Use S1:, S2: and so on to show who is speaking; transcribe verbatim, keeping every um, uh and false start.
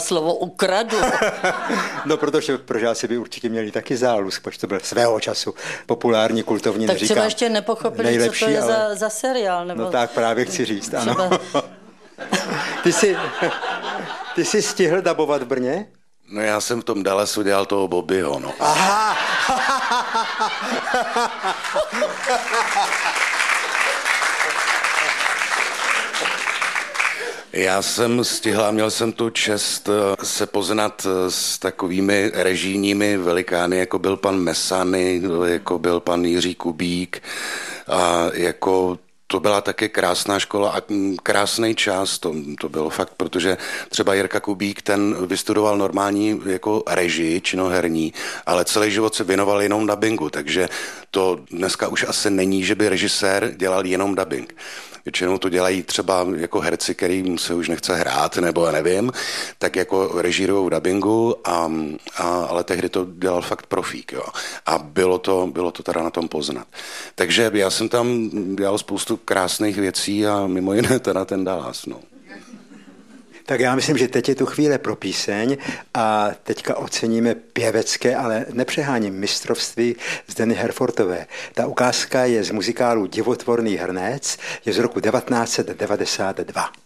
S1: slovo ukradu?
S2: No, protože prožáci by určitě měli taky zálusk, protože to byl svého času populární, kultovní,
S1: tak
S2: neříkám
S1: třeba ještě nepochopili,
S2: nejlepší,
S1: co to je
S2: ale...
S1: za, za seriál. Nebo...
S2: No tak právě chci říct, ano.
S1: Třeba...
S2: Ty jsi, ty jsi stihl dabovat v Brně?
S3: No já jsem v tom Dallasu dělal toho Bobbyho, no.
S2: Aha!
S3: Já jsem stihl, měl jsem tu čest se poznat s takovými režijními velikány, jako byl pan Mesany, jako byl pan Jiří Kubík a jako to byla také krásná škola a krásný čas, to, to bylo fakt, protože třeba Jirka Kubík, ten vystudoval normální jako režii činoherní, ale celý život se věnoval jenom dabingu, takže to dneska už asi není, že by režisér dělal jenom dabing. Většinou to dělají třeba jako herci, kterým se už nechce hrát, nebo nevím, tak jako režírujou dabingu, a, a, ale tehdy to dělal fakt profík, jo. A bylo to, bylo to teda na tom poznat. Takže já jsem tam dělal spoustu krásných věcí a mimo jiné teda ten Dallas, no.
S2: Tak já myslím, že teď je tu chvíle pro píseň a teďka oceníme pěvecké, ale nepřeháním mistrovství Zdeny Herfortové. Ta ukázka je z muzikálu Divotvorný hrnec, je z roku devatenáct set devadesát dva.